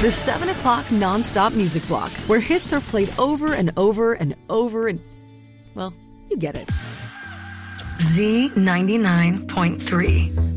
The 7 o'clock nonstop music block, where hits are played over and over and over and, well, you get it. Z 99.3.